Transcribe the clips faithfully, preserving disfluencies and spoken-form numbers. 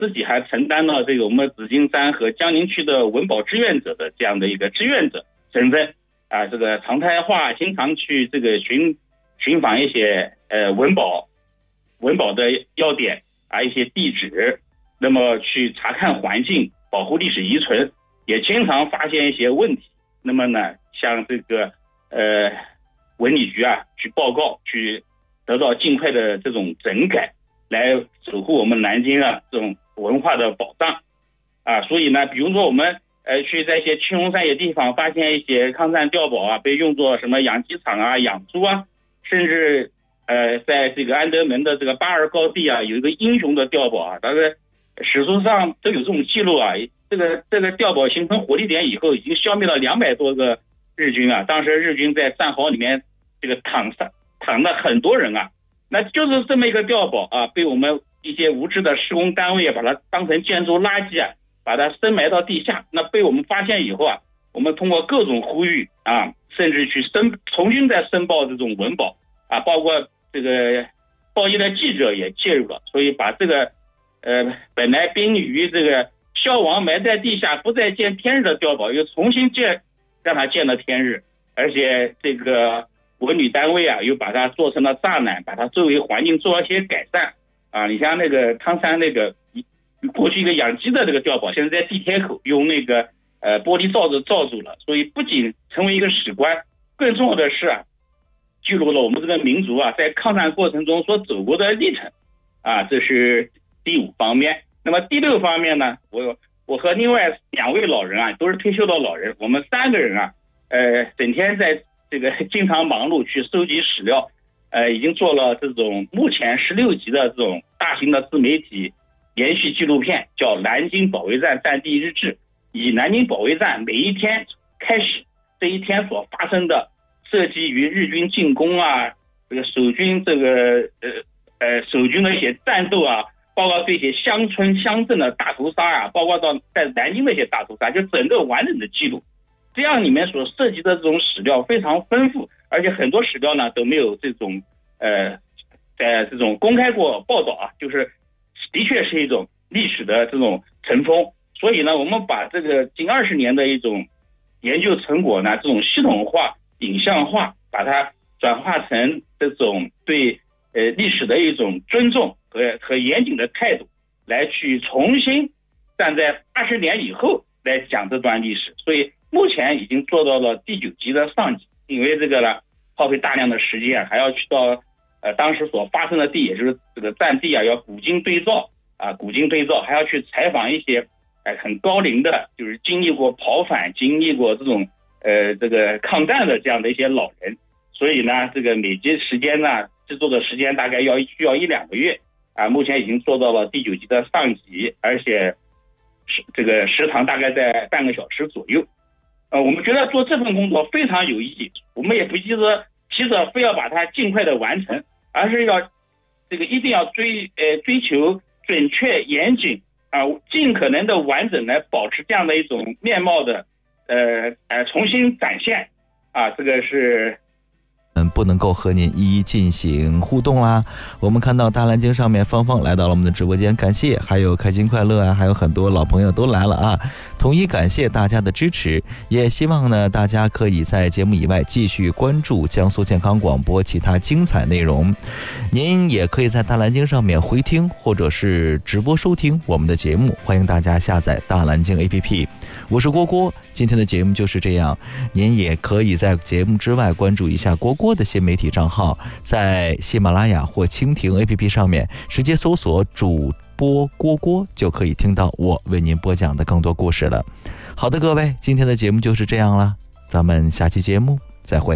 自己还承担了这个我们紫金山和江宁区的文保志愿者的这样的一个志愿者身份啊，这个常态化经常去这个巡巡访一些呃文保文保的要点啊，一些地址，那么去查看环境，保护历史遗存，也经常发现一些问题。那么呢，向这个呃文旅局啊去报告，去得到尽快的这种整改，来守护我们南京啊这种文化的保障啊。所以呢，比如说我们呃去在一些青龙山野地方发现一些抗战碉堡啊，被用作什么养鸡场啊、养猪啊，甚至呃在这个安德门的这个八二高地啊，有一个英雄的碉堡啊，大概史书上都有这种记录啊。这个这个碉堡形成火力点以后，已经消灭了两百多个日军啊。当时日军在战壕里面这个躺上躺了很多人啊，那就是这么一个碉堡啊，被我们一些无知的施工单位把它当成建筑垃圾啊，把它深埋到地下。那被我们发现以后啊，我们通过各种呼吁啊，甚至去申重新再申报这种文保啊，包括这个报业的记者也介入了，所以把这个呃本来濒于这个消亡埋在地下不再见天日的碉堡又重新建，让它见了天日。而且这个文旅单位啊又把它做成了栅栏，把它周围环境做了一些改善啊。你像那个汤山那个过去一个养鸡的这个碉堡，现在在地铁口用那个呃玻璃罩子罩住了，所以不仅成为一个史观，更重要的是啊，记录了我们这个民族啊在抗战过程中所走过的历程啊，这是第五方面。那么第六方面呢，我我和另外两位老人啊，都是退休的老人，我们三个人啊，呃，整天在这个经常忙碌去收集史料，呃，已经做了这种目前十六集的这种大型的自媒体连续纪录片，叫《南京保卫战战地日志》，以南京保卫战每一天开始，这一天所发生的涉及于日军进攻啊，这个守军这个呃呃守军的一些战斗啊。包括这些乡村乡镇的大屠杀啊，包括到在南京的一些大屠杀，就整个完整的记录。这样里面所涉及的这种史料非常丰富，而且很多史料呢都没有这种呃在这种公开过报道啊，就是的确是一种历史的这种尘封。所以呢，我们把这个近二十年的一种研究成果呢，这种系统化、影像化，把它转化成这种对呃历史的一种尊重和和严谨的态度，来去重新站在二十年以后来讲这段历史。所以目前已经做到了第九集的上集，因为这个呢耗费大量的时间，还要去到呃当时所发生的地，也就是这个战地啊，要古今对照啊，古今对照，还要去采访一些呃很高龄的，就是经历过跑反、经历过这种呃这个抗战的这样的一些老人。所以呢，这个每集时间呢，制作的时间大概要需要一两个月。啊，目前已经做到了第九集的上集，而且这个时长大概在半个小时左右。呃，我们觉得做这份工作非常有意义，我们也不急着急着非要把它尽快的完成，而是要这个一定要追呃追求准确严谨啊、呃，尽可能的完整来保持这样的一种面貌的呃呃重新展现啊，这个是。 嗯，不能够和您一一进行互动啦。我们看到大蓝鲸上面芳芳来到了我们的直播间，感谢，还有开心快乐啊，还有很多老朋友都来了啊，统一感谢大家的支持，也希望呢大家可以在节目以外继续关注江苏健康广播其他精彩内容。您也可以在大蓝鲸上面回听或者是直播收听我们的节目，欢迎大家下载大蓝鲸 A P P。我是郭郭，今天的节目就是这样。您也可以在节目之外关注一下郭郭的新媒体账号，在喜马拉雅或蜻蜓 A P P 上面直接搜索主播郭郭，就可以听到我为您播讲的更多故事了。好的，各位，今天的节目就是这样了，咱们下期节目再会。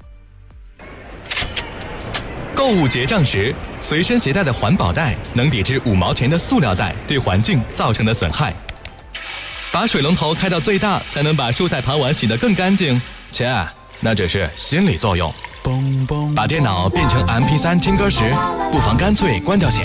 购物结账时，随身携带的环保袋能抵制五毛钱的塑料袋对环境造成的损害。把水龙头开到最大，才能把蔬菜盘碗洗得更干净。切，那只是心理作用。把电脑变成 M P 三 听歌时，不妨干脆关掉显